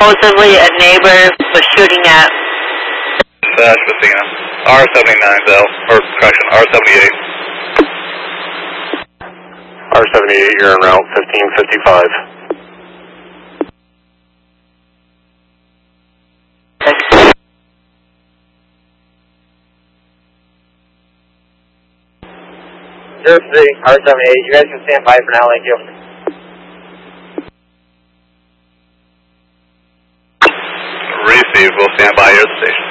supposedly a neighbor was shooting at. Messina. R79, or correction, R78. R78, you're en route 1555. R78, you guys can stand by for now, thank you. Received, we'll stand by here at the station.